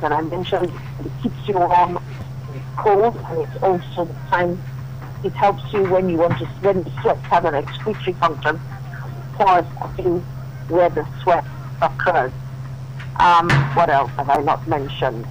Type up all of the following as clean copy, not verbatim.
that, and I mentioned it keeps you warm, it's cold, and it's also the time it helps you when the sweat has an excretory function, pause a few where the sweat occurs. What else have I not mentioned?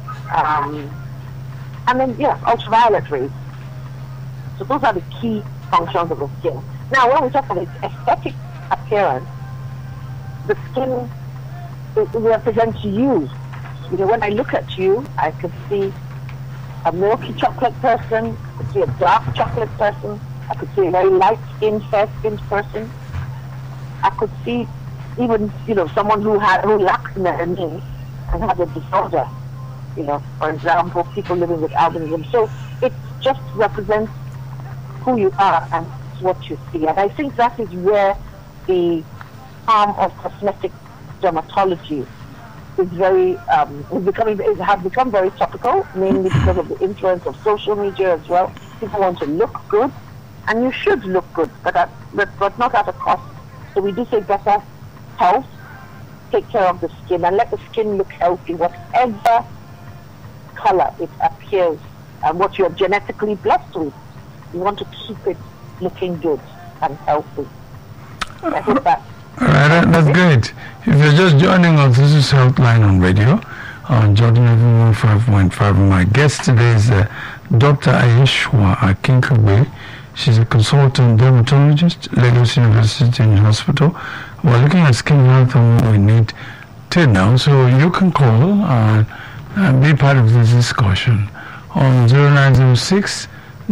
And then, yes, ultraviolet rays. So those are the key functions of the skin. Now, when we talk about its aesthetic appearance, the skin it represents you. You know, when I look at you, I could see a milky chocolate person, I could see a dark chocolate person, I could see a very light-skinned, fair-skinned person. I could see even, someone who lacks melanin and has a disorder. For example, people living with albinism. So it just represents who you are and what you see. And I think that is where the arm of cosmetic dermatology is has become very topical, mainly because of the influence of social media as well. People want to look good, and you should look good, but not at a cost. So we do say better health, take care of the skin, and let the skin look healthy, whatever color it appears, and what you're genetically blessed with. You want to keep it looking good and healthy. I hope that. All right, that's great. If you're just joining us, this is Healthline on radio on Jordan FM 105.5. My guest today is Dr. Ayeshua Akinkugbe. She's a consultant dermatologist, Lagos University Hospital. We're looking at skin health and what we need to know. So you can call and be part of this discussion on 0906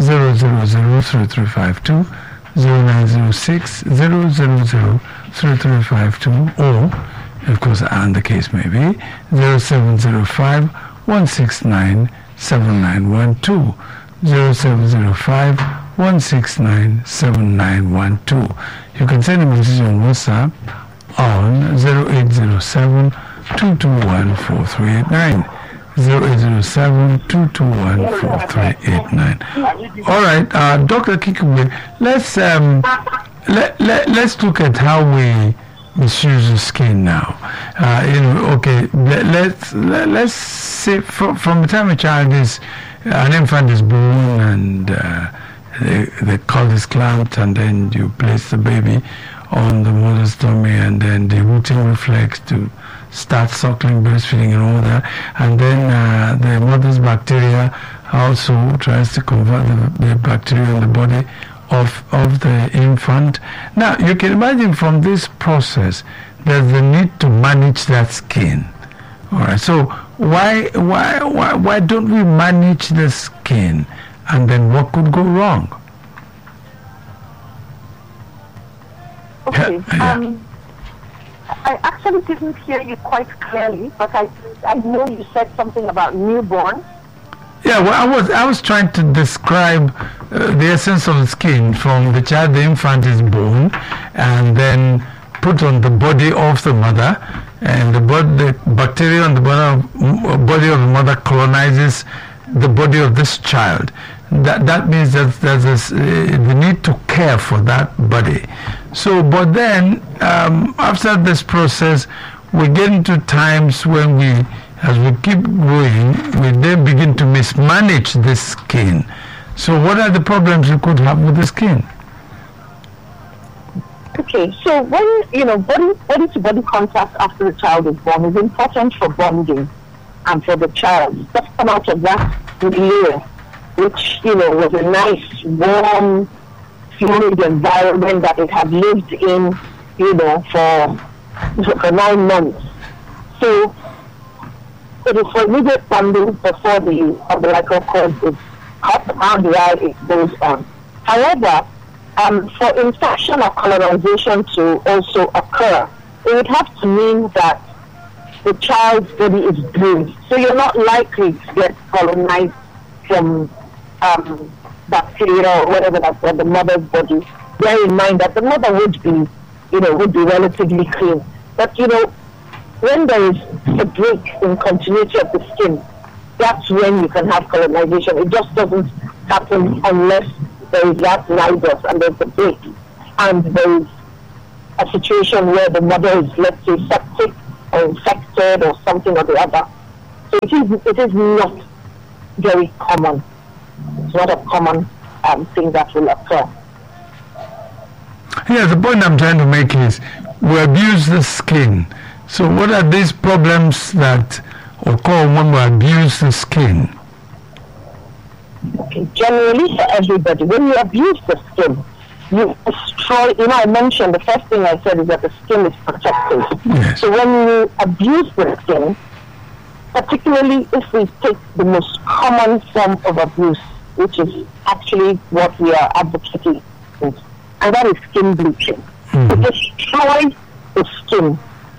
0003352, 0906 0003352, or, of course, and the case may be, 0705 169 7912, 0705 169 7912. You can send a message on WhatsApp on 0807 221 4389. 0807-221-4389. All right, Dr. Kikube, let's look at how we misuse the skin now. Let's say from the time an infant is born and the cord is clamped, and then you place the baby on the mother's tummy, and then the rooting reflex to start suckling, breastfeeding and all that, and then the mother's bacteria also tries to convert the bacteria in the body of the infant. Now you can imagine from this process there's the need to manage that skin. All right, so why don't we manage the skin, and then what could go wrong? Okay. I actually didn't hear you quite clearly, but I know you said something about newborn. Yeah, well, I was trying to describe the essence of the skin from the child the infant is born, and then put on the body of the mother, and the bacteria on the body of the mother colonizes the body of this child. That means that there's the need to care for that body. So, but then after this process, we get into times when as we keep growing, we then begin to mismanage the skin. So, what are the problems we could have with the skin? Okay, so when body-to-body contact after the child is born is important for bonding and for the child. Just come out of that milieu, which was a nice, warm, fluid environment that it had lived in, for 9 months. So it is for immediate bonding before the umbilical cord is cut and while it goes on. However, for infection or colonization to also occur, it would have to mean that the child's body is bruised. So you're not likely to get colonized from bacteria or whatever that's on the mother's body. Bear in mind that the mother would be relatively clean. But when there is a break in continuity of the skin, that's when you can have colonization. It just doesn't happen unless there is that nidus and there's a break, and there is a situation where the mother is, let's say, septic or infected or something or the other. So it is not very common. It's not a common thing that will occur. Yeah, the point I'm trying to make is we abuse the skin. So what are these problems that occur when we abuse the skin? Okay, generally for everybody, when you abuse the skin, you destroy, I mentioned the first thing I said is that the skin is protective. Yes. So when you abuse the skin, particularly if we take the most common form of abuse, which is actually what we are advocating, and that is skin bleaching. To destroy the skin,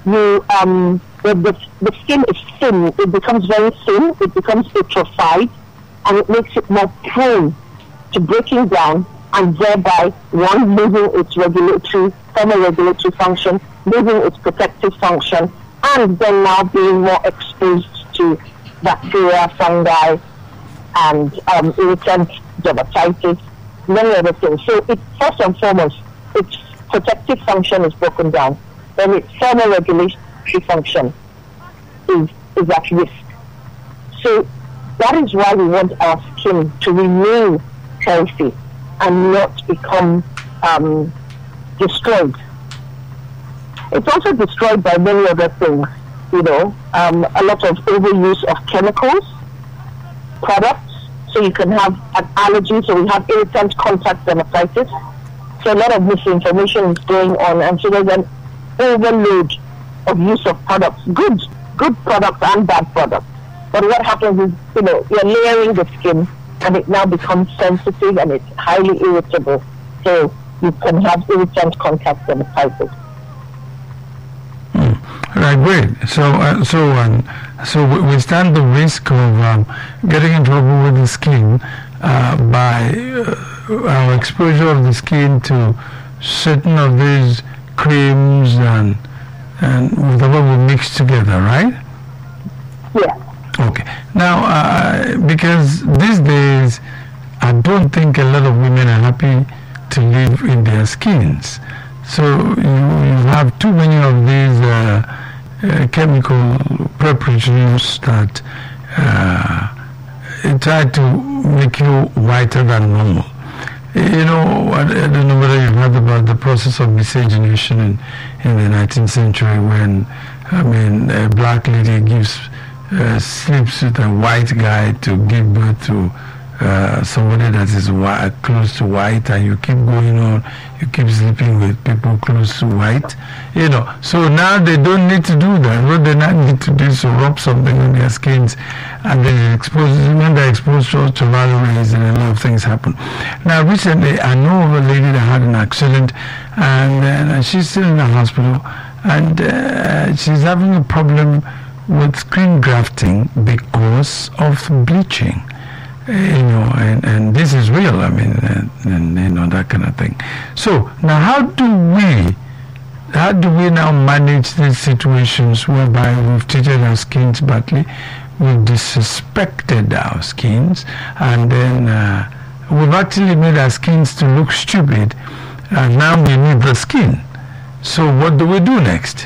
the skin is thin, it becomes very thin, it becomes atrophied, and it makes it more prone to breaking down, and thereby losing its thermoregulatory function, losing its protective function, and then now being more exposed to bacteria, fungi, and irritant dermatitis, many other things. So first and foremost, its protective function is broken down. Then its thermoregulatory function is at risk. So that is why we want our skin to remain healthy and not become destroyed. It's also destroyed by many other things, a lot of overuse of chemicals, products, so you can have an allergy, so we have irritant contact dermatitis. So a lot of misinformation is going on, and so there's an overload of use of products, good products and bad products. But what happens is, you're layering the skin, and it now becomes sensitive and it's highly irritable. So you can have irritant contact dermatitis. Right, great. So we stand the risk of getting in trouble with the skin by our exposure of the skin to certain of these creams and whatever we mix together, right? Yeah. Okay. Now, because these days, I don't think a lot of women are happy to live in their skins. So you have too many of these chemical preparations that try to make you whiter than normal. I don't know whether you've heard about the process of miscegenation in the 19th century when, a black lady sleeps with a white guy to give birth to somebody that is close to white, and you keep going on, you keep sleeping with people close to white, So now they don't need to do that. What they now need to do is to rub something on their skins, and then when they're exposed to ultraviolet rays, and a lot of things happen. Now recently, I know of a lady that had an accident, and she's still in the hospital, and she's having a problem with skin grafting because of bleaching. And this is real, and that kind of thing. So now how do we now manage these situations whereby we've treated our skins badly, we've disrespected our skins, and then we've actually made our skins to look stupid, and now we need the skin. So what do we do next?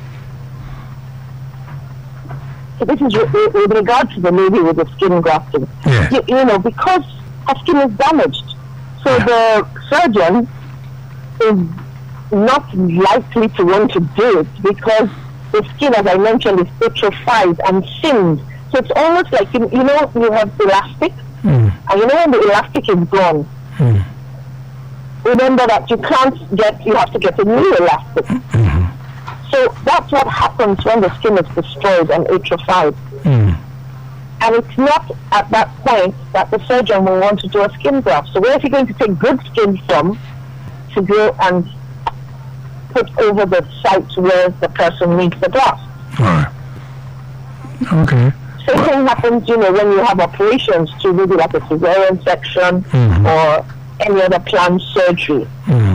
So this is with regard to the lady with the skin grafting. Yeah. Because her skin is damaged. So the surgeon is not likely to want to do it because the skin, as I mentioned, is atrophied and thinned. So it's almost like, you have elastic, and when the elastic is gone, remember that you have to get a new elastic. So that's what happens when the skin is destroyed and atrophied. And it's not at that point that the surgeon will want to do a skin graft. So where is he going to take good skin from to go and put over the site where the person needs the graft? All right. Okay. Same thing happens, when you have operations to maybe like a cesarean section or any other planned surgery.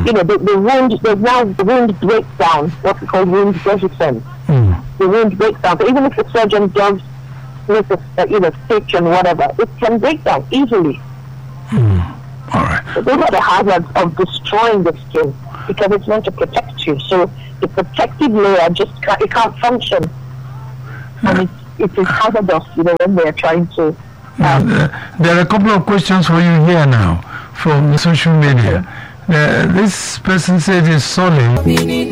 The wound breaks down, what we call wound dehiscence. The wound breaks down. So even if the surgeon does make a stitch and whatever, it can break down easily. All right. So those are the hazards of destroying the skin because it's meant to protect you. So the protective layer it can't function. And it is hazardous, when they are trying to. Now, there are a couple of questions for you here now from the social media. This person says it's solid. He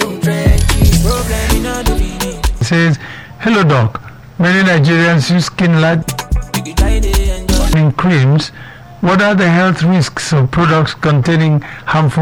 says, hello doc, many Nigerians use skin lightening creams. What are the health risks of products containing harmful?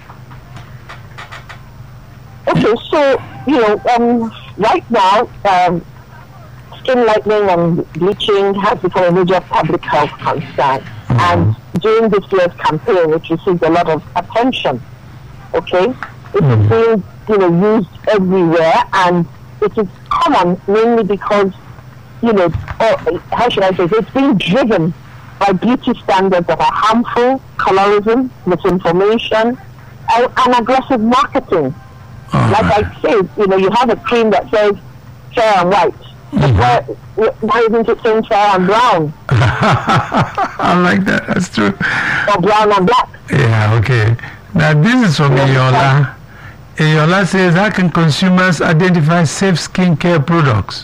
Okay, so, right now, skin lightening and bleaching has become a major public health concern. And during this year's campaign, it received a lot of attention. Okay? It is being, used everywhere, and it is common mainly because, how should I say, it's being driven by beauty standards that are harmful, colorism, misinformation, and aggressive marketing. Like I said, you have a cream that says fair and white. But why isn't it saying fair and brown? I like that. That's true. Or brown and black. Yeah, okay. Now this is from Iyola. Iyola says, how can consumers identify safe skincare products?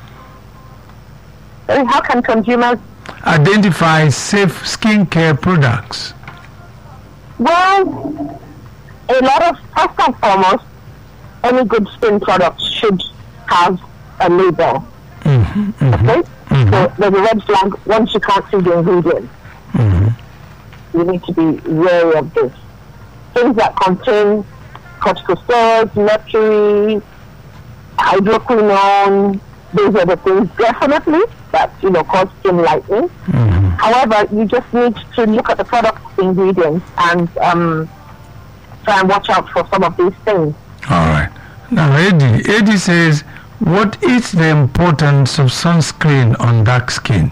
How can consumers identify safe skincare products? Well, a lot of, first and foremost, any good skin product should have a label. Okay? So there's a red flag once you can't see the ingredients. You need to be wary of this. Things that contain corticosteroids, mercury, hydroquinone, those are the things definitely that cause skin lightening. However, you just need to look at the product ingredients and try and watch out for some of these things. All right. Now, Eddie says, what is the importance of sunscreen on dark skin?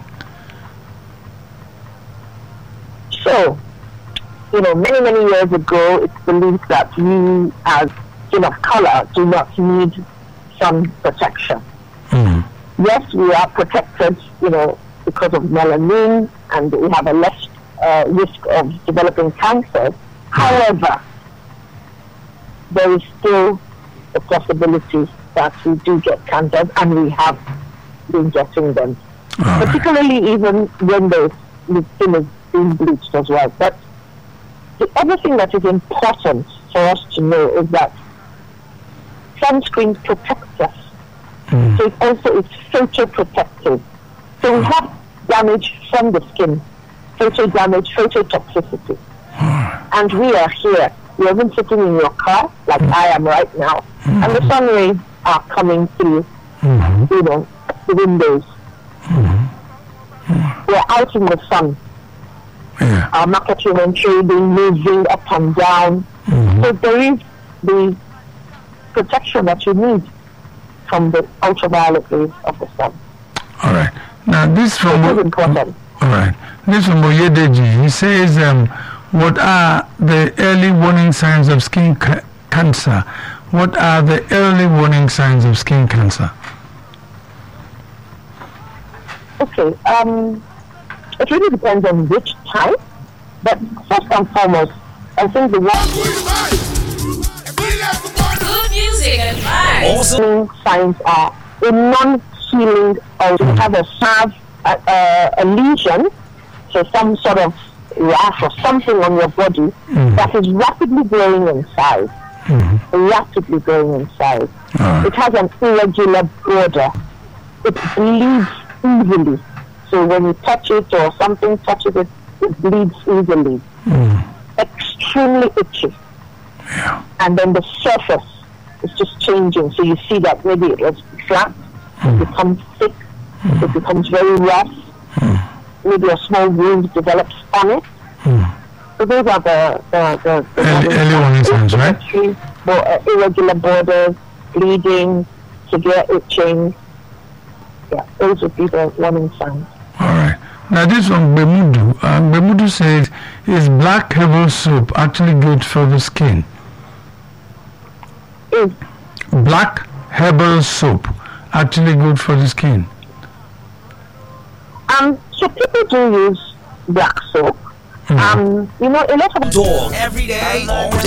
So, many, many years ago, it's believed that we, as skin of color, do not need sun protection. Yes, we are protected, because of melanin, and we have a less risk of developing cancer. However, there is still a possibility that we do get cancers, and we have been getting them. Particularly even when the skin is being bleached as well. But the other thing that is important for us to know is that sunscreen protects us. So it also is photoprotective. So we have damage from the skin, photo damage, phototoxicity. And we are here. You're even sitting in your car, like I am right now, and the sun rays are coming through, the windows. We're out in the sun. Our marketing and trading, moving up and down. So there is the protection that you need from the ultraviolet rays of the sun. All right. Now this from important. All right. This from Oyedeji. He says, what are the early warning signs of skin cancer? What are the early warning signs of skin cancer? Okay. It really depends on which type, but first and foremost, I think the good music and vibes. Awesome signs are a non-healing, or you have a lesion, so some sort of rash or something on your body that is rapidly growing in size. Rapidly growing in size. It has an irregular border. It bleeds easily. So when you touch it or something touches it, it bleeds easily. Extremely itchy. And then the surface is just changing. So you see that maybe it was flat, it becomes thick, it becomes very rough. Maybe a small wound develops on it. So those are the early warning signs, right? Irregular borders, bleeding, severe itching. Yeah, those would be the warning signs. All right. Now this from Bemudu. Bemudu says, is black herbal soap actually good for the skin? Is black herbal soap actually good for the skin? So people do use black soap. A lot of Every day, all day.